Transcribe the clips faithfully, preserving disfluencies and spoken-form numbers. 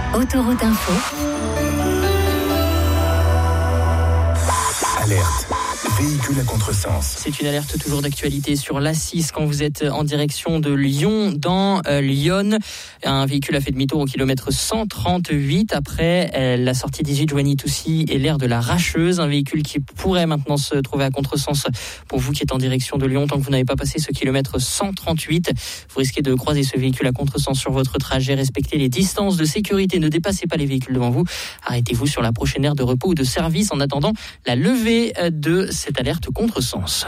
Autoroute Info. Alerte. Véhicule à contresens. C'est une alerte toujours d'actualité sur l'A six quand vous êtes en direction de Lyon, dans euh, Lyon. Un véhicule a fait demi-tour au kilomètre cent trente-huit après euh, la sortie dix-huit Joigny-Toussy et l'aire de la Racheuse. Un véhicule qui pourrait maintenant se trouver à contresens pour vous qui êtes en direction de Lyon. Tant que vous n'avez pas passé ce kilomètre cent trente-huit, vous risquez de croiser ce véhicule à contresens sur votre trajet. Respectez les distances de sécurité, ne dépassez pas les véhicules devant vous. Arrêtez-vous sur la prochaine aire de repos ou de service en attendant la levée de cette alerte contresens.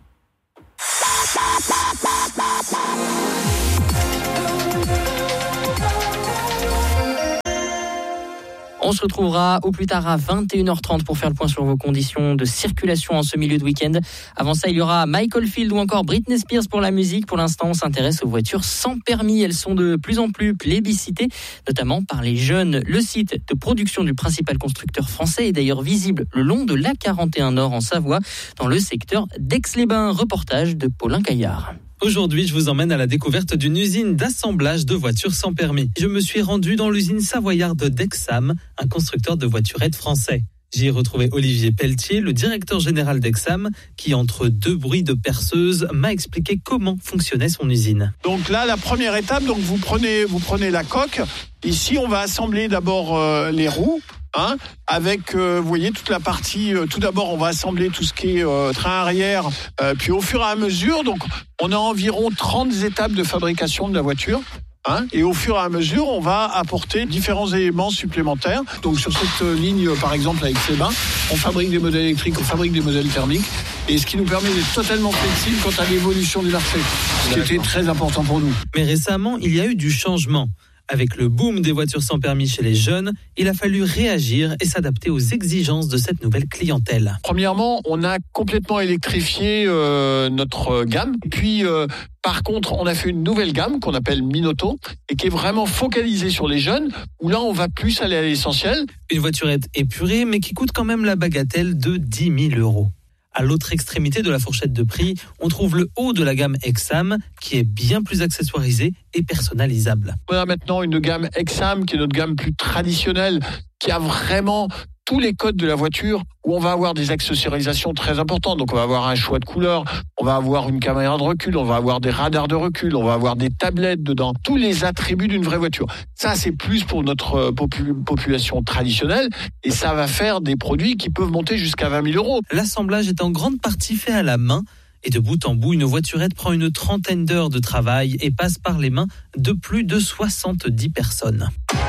On se retrouvera au plus tard à vingt et une heures trente pour faire le point sur vos conditions de circulation en ce milieu de week-end. Avant ça, il y aura Michael Field ou encore Britney Spears pour la musique. Pour l'instant, on s'intéresse aux voitures sans permis. Elles sont de plus en plus plébiscitées, notamment par les jeunes. Le site de production du principal constructeur français est d'ailleurs visible le long de l'A quarante et un Nord en Savoie, dans le secteur d'Aix-les-Bains. Reportage de Paulin Caillard. Aujourd'hui, je vous emmène à la découverte d'une usine d'assemblage de voitures sans permis. Je me suis rendu dans l'usine savoyarde d'Exam, un constructeur de voiturettes français. J'y ai retrouvé Olivier Pelletier, le directeur général d'Exam, qui, entre deux bruits de perceuse, m'a expliqué comment fonctionnait son usine. Donc là, la première étape, donc vous prenez, vous prenez la coque. Ici, on va assembler d'abord euh, les roues. Hein, avec, euh, vous voyez, toute la partie, euh, tout d'abord, on va assembler tout ce qui est euh, train arrière, euh, puis au fur et à mesure, donc on a environ trente étapes de fabrication de la voiture. Hein, et au fur et à mesure, on va apporter différents éléments supplémentaires. Donc sur cette ligne, par exemple, avec Aix-les-Bains, on fabrique des modèles électriques, on fabrique des modèles thermiques, et ce qui nous permet d'être totalement flexible quant à l'évolution du marché, ce qui était très important pour nous. Mais récemment, il y a eu du changement. Avec le boom des voitures sans permis chez les jeunes, il a fallu réagir et s'adapter aux exigences de cette nouvelle clientèle. Premièrement, on a complètement électrifié euh, notre gamme. Puis, euh, par contre, on a fait une nouvelle gamme qu'on appelle Minoto et qui est vraiment focalisée sur les jeunes, où là, on va plus aller à l'essentiel. Une voiturette épurée, mais qui coûte quand même la bagatelle de dix mille euros. À l'autre extrémité de la fourchette de prix, on trouve le haut de la gamme Exam, qui est bien plus accessoirisé et personnalisable. On a maintenant une gamme Exam, qui est notre gamme plus traditionnelle, qui a vraiment tous les codes de la voiture, où on va avoir des accessorisations très importantes. Donc on va avoir un choix de couleurs, on va avoir une caméra de recul, on va avoir des radars de recul, on va avoir des tablettes dedans, tous les attributs d'une vraie voiture. Ça, c'est plus pour notre popu- population traditionnelle, et ça va faire des produits qui peuvent monter jusqu'à vingt mille euros. L'assemblage est en grande partie fait à la main, et de bout en bout, une voiturette prend une trentaine d'heures de travail et passe par les mains de plus de soixante-dix personnes.